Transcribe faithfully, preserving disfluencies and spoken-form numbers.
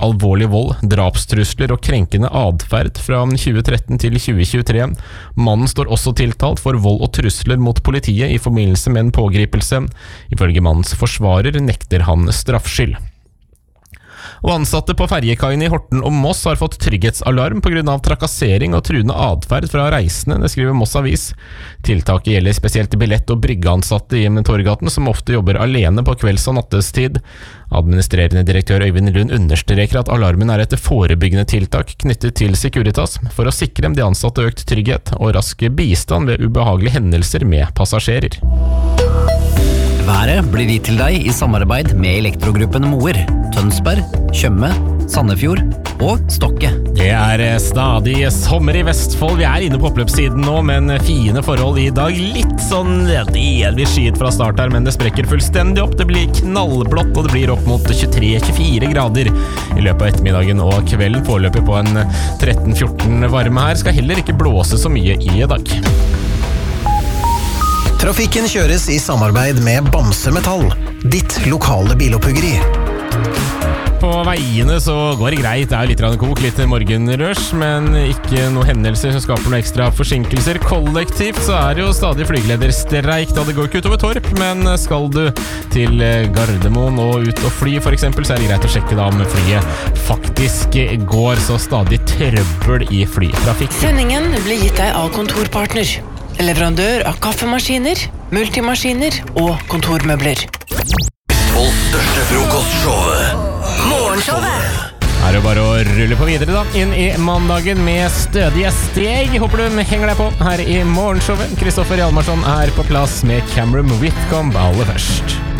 alvorlig vold, drapstrusler og krenkende adferd fra tjue tretten til tjue tjuetre. Mannen står også tiltalt for vold og trusler mot politiet i forbindelse med en pågripelse. Ifølge mannens forsvarer nekter han straffskyld. Og ansatte på ferjekaien i Horten og Moss har fått trygghetsalarm på grunn av trakassering og truende adferd fra reisende, det skriver Moss Avis. Tiltaket gjelder spesielt billett- og bryggeansatte i Torgaten, som ofte jobber alene på kvelds- og nattestid. Administrerende direktør Øyvind Lund understreker at alarmen er et forebyggende tiltak knyttet til Securitas, for å sikre de ansatte økt trygghet og rask bistand ved ubehagelige hendelser med passasjerer. Været blir gitt til deg i samarbeid med Elektrogruppen Moer, Tønsberg, Tjøme, Sandefjord og Stokke. Det er stadig sommer i Vestfold. Vi er inne på oppløpssiden nå, men fine forhold i dag. Litt sånn delvis skyet fra start her, men det sprekker fullstendig opp. Det blir knallblått, og det blir opp mot tjuetre til tjuefire grader i løpet av ettermiddagen og kvelden. Foreløpig på en tretten fjorten varme her. Skal heller ikke blåse så mye i dag. Trafikken kjøres i samarbeid med Bamse Metall, ditt lokale biloppuggeri. På veiene så går det greit, det er litt kok, litt morgenrush, men ikke noen hendelser som skaper noen ekstra forsinkelser. Kollektivt så er det jo stadig flygelederstreik, da det går ikke utover Torp, men skal du til Gardermoen og ut og fly for eksempel, så er det greit å sjekke da om flyet faktisk går, så stadig trøbbel i flytrafikk. Sendingen blir gitt deg av Kontorpartner, leverandør av kaffemaskiner, multimaskiner og kontormøbler. Vestfolds største frokostshowet, Morgenshowet. Er det bare å rulle på videre da, inn i mandagen med stødige steg. Håper du henger deg på her i Morgenshowet. Kristoffer Hjalmarsson er på plass med Cameron Whitcomb aller først.